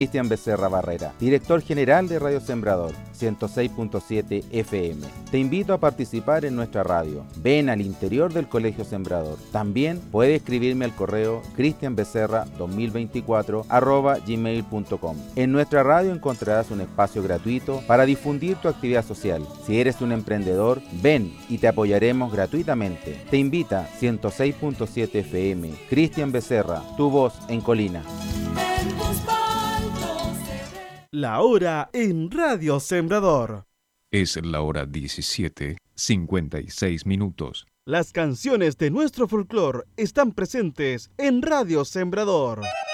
Cristian Becerra Barrera, director general de Radio Sembrador, 106.7 FM. Te invito a participar en nuestra radio. Ven al interior del Colegio Sembrador. También puedes escribirme al correo cristianbecerra2024@gmail.com. En nuestra radio encontrarás un espacio gratuito para difundir tu actividad social. Si eres un emprendedor, ven y te apoyaremos gratuitamente. Te invita 106.7 FM. Cristian Becerra, tu voz en Colina. La hora en Radio Sembrador. Es la hora 17:56. Las canciones de nuestro folclore están presentes en Radio Sembrador.